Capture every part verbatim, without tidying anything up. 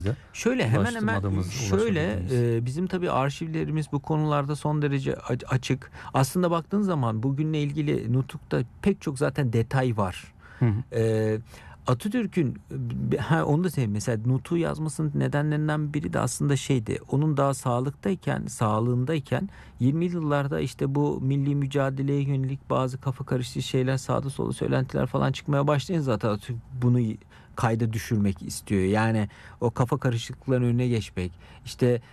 Şöyle hemen hemen şöyle e, bizim tabii arşivlerimiz bu konularda son derece açık. Aslında baktığın zaman bugünle ilgili Nutuk'ta pek çok zaten detay var. Hı hı. E, Atatürk'ün ha, onu da seveyim. Mesela Nutuk'u yazmasının nedenlerinden biri de aslında şeydi. Onun daha sağlıktayken, sağlığındayken yirmili yıllarda işte bu milli mücadeleye yönelik bazı kafa karıştırıcı şeyler, sağda solda söylentiler falan çıkmaya başlayınca zaten Atatürk bunu kayda düşürmek istiyor. Yani o kafa karışıklıkların önüne geçmek. İşte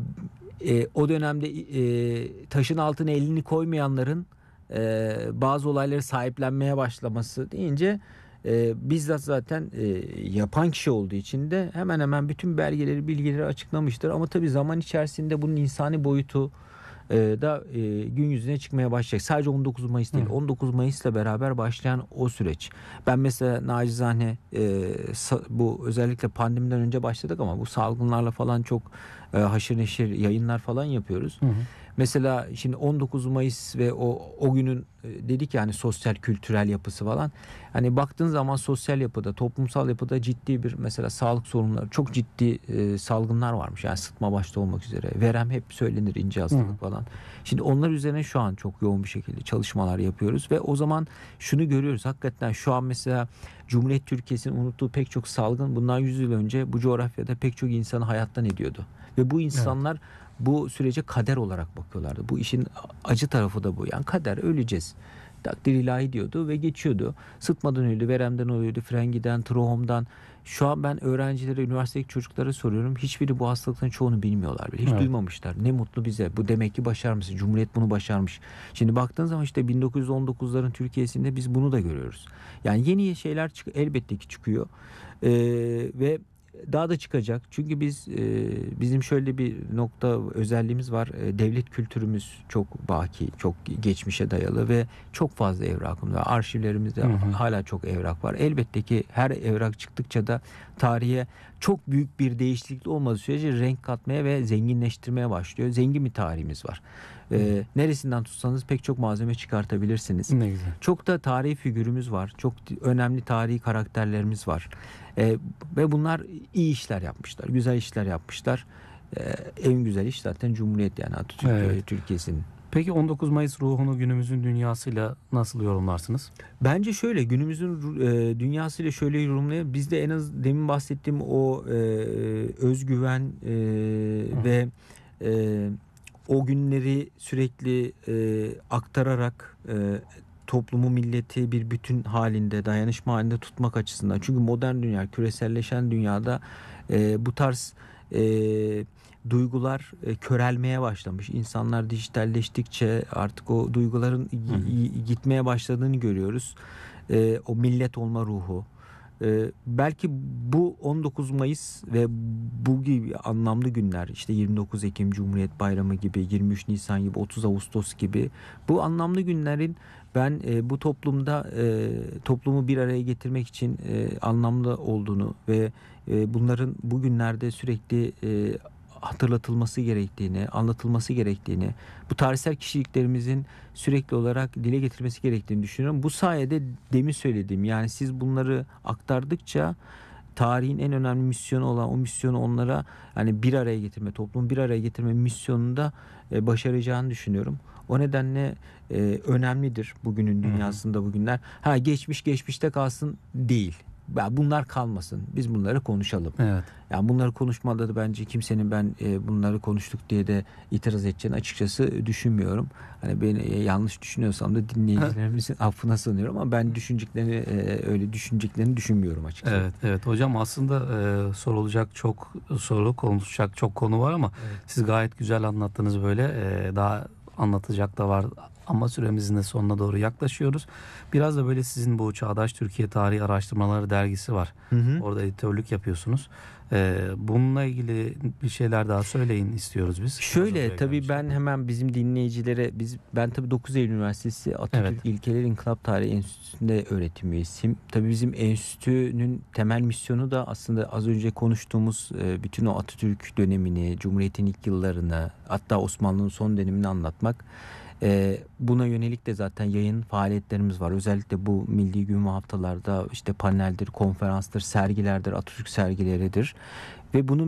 e, o dönemde e, taşın altına elini koymayanların e, bazı olayları sahiplenmeye başlaması deyince e, bizzat zaten e, yapan kişi olduğu için de hemen hemen bütün belgeleri, bilgileri açıklamıştır. Ama tabii zaman içerisinde bunun insani boyutu e, da e, gün yüzüne çıkmaya başlayacak. Sadece on dokuz Mayıs değil. on dokuz Mayıs'la beraber başlayan o süreç. Ben mesela nacizane e, sa- bu özellikle pandemiden önce başladık ama bu salgınlarla falan çok e, haşır neşir yayınlar falan yapıyoruz. Hı hı. Mesela şimdi on dokuz Mayıs ve o o günün e, dedik yani sosyal kültürel yapısı falan. Hani baktığın zaman sosyal yapıda, toplumsal yapıda ciddi bir mesela sağlık sorunları, çok ciddi e, salgınlar varmış. Yani sıtma başta olmak üzere. Verem hep söylenir, ince hastalık Hı hı. falan. Şimdi onlar üzerine şu an çok yoğun bir şekilde çalışmalar yapıyoruz ve o zaman şunu görüyoruz. Hakikaten şu an mesela Cumhuriyet Türkiye'sinin unuttuğu pek çok salgın bundan yüz yıl önce bu coğrafyada pek çok insanı hayattan ediyordu. Ve bu Evet. insanlar bu sürece kader olarak bakıyorlardı. Bu işin acı tarafı da bu. Yani kader, öleceğiz. Takdir ilahi diyordu ve geçiyordu. Sıtmadan öldü, veremden öldü, frengiden, trahomdan. Şu an ben öğrencilere, üniversitedeki çocuklara soruyorum. Hiçbiri bu hastalıkların çoğunu bilmiyorlar bile. Hiç Evet. duymamışlar. Ne mutlu bize. Bu demek ki başarmış. Cumhuriyet bunu başarmış. Şimdi baktığın zaman işte bin dokuz yüz on dokuzların Türkiye'sinde biz bunu da görüyoruz. Yani yeni şeyler çık elbette ki çıkıyor. Ee, ve daha da çıkacak. Çünkü biz e, bizim şöyle bir nokta özelliğimiz var. E, devlet kültürümüz çok baki, çok geçmişe dayalı ve çok fazla evrakımız var. Arşivlerimizde Hı hı. hala çok evrak var. Elbette ki her evrak çıktıkça da tarihe çok büyük bir değişiklik olmadığı sürece renk katmaya ve zenginleştirmeye başlıyor. Zengin bir tarihimiz var. E, neresinden tutsanız pek çok malzeme çıkartabilirsiniz. Ne güzel. Çok da tarihi figürümüz var. Çok önemli tarihi karakterlerimiz var. E, ve bunlar iyi işler yapmışlar. Güzel işler yapmışlar. E, en güzel iş zaten Cumhuriyet yani Atatürk Evet. e, Türkiye'sinin. Peki on dokuz Mayıs ruhunu günümüzün dünyasıyla nasıl yorumlarsınız? Bence şöyle günümüzün e, dünyasıyla şöyle yorumlayalım. Bizde en az demin bahsettiğim o e, özgüven e, Hı. ve e, o günleri sürekli e, aktararak e, toplumu, milleti bir bütün halinde, dayanışma halinde tutmak açısından. Çünkü modern dünya, küreselleşen dünyada e, bu tarz e, duygular e, körelmeye başlamış. İnsanlar dijitalleştikçe artık o duyguların Hı hı. y- y- gitmeye başladığını görüyoruz. E, o millet olma ruhu. E, belki bu on dokuz Mayıs ve bu gibi anlamlı günler, işte yirmi dokuz Ekim Cumhuriyet Bayramı gibi, yirmi üç Nisan gibi, otuz Ağustos gibi bu anlamlı günlerin ben e, bu toplumda e, toplumu bir araya getirmek için e, anlamlı olduğunu ve e, bunların bugünlerde sürekli e, hatırlatılması gerektiğini, anlatılması gerektiğini, bu tarihsel kişiliklerimizin sürekli olarak dile getirmesi gerektiğini düşünüyorum. Bu sayede demin söylediğim, yani siz bunları aktardıkça tarihin en önemli misyonu olan o misyonu onlara hani bir araya getirme, toplumu bir araya getirme misyonunda e, başaracağını düşünüyorum. O nedenle e, önemlidir bugünün Hı hı. dünyasında bugünler. Ha geçmiş geçmişte kalsın değil. Ya bunlar kalmasın. Biz bunları konuşalım. Evet. Yani bunları konuşmada da bence kimsenin ben e, bunları konuştuk diye de itiraz edeceğini açıkçası düşünmüyorum. Hani beni e, yanlış düşünüyorsam da dinleyicilerimizin affına sığınıyorum ama ben düşüneceklerini e, öyle düşüneceklerini düşünmüyorum açıkçası. Evet, evet hocam, aslında e, sorulacak çok soru, konuşacak çok konu var ama Evet. siz gayet güzel anlattınız böyle. E, daha anlatacak da var ama süremizin de sonuna doğru yaklaşıyoruz. Biraz da böyle sizin bu Çağdaş Türkiye Tarihi Araştırmaları dergisi var. Hı hı. Orada editörlük yapıyorsunuz. E, bununla ilgili bir şeyler daha söyleyin istiyoruz biz. Hazır Şöyle buraya tabii gelmişken. ben hemen bizim dinleyicilere biz ben tabii dokuz Eylül Üniversitesi Evet. Atatürk İlkeleri İnkılap Tarihi Enstitüsü'nde öğretim üyesiyim. Tabii bizim enstitünün temel misyonu da aslında az önce konuştuğumuz e, bütün o Atatürk dönemini, Cumhuriyet'in ilk yıllarını, hatta Osmanlı'nın son dönemini anlatmak. E, buna yönelik de zaten yayın faaliyetlerimiz var. Özellikle bu milli gün ve haftalarda işte paneldir, konferanstır, sergilerdir, Atatürk sergileridir ve bunu